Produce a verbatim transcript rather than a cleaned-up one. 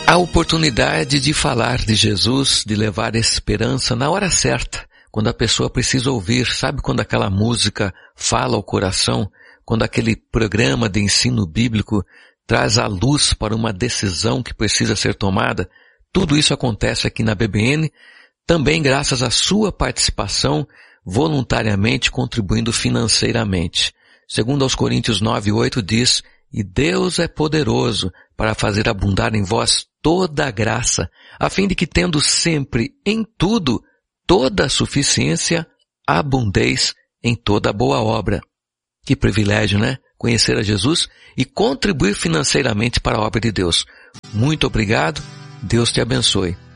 A oportunidade de falar de Jesus, de levar esperança na hora certa, quando a pessoa precisa ouvir. Sabe quando aquela música fala ao coração? Quando aquele programa de ensino bíblico traz a luz para uma decisão que precisa ser tomada? Tudo isso acontece aqui na B B N, também graças à sua participação, voluntariamente contribuindo financeiramente. Segundo aos Coríntios nove, oito diz: e Deus é poderoso para fazer abundar em vós toda a graça, a fim de que, tendo sempre em tudo toda a suficiência, abundeis em toda boa obra. Que privilégio, né? Conhecer a Jesus e contribuir financeiramente para a obra de Deus. Muito obrigado. Deus te abençoe.